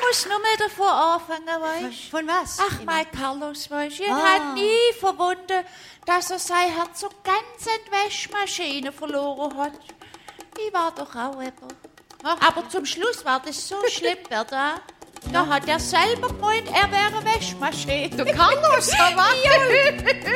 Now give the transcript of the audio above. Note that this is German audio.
muss nur mal davon anfangen, weißt du? Von was? Ach, mein Carlos, weißt du, ich hab nie verwunden, dass er sein Herz so ganz in die Waschmaschine verloren hat. Ich war doch auch jemand. Aber zum Schluss war das so schlimm, da hat er selber gemeint, er wäre eine Waschmaschine. Du Carlos, aber? Ja.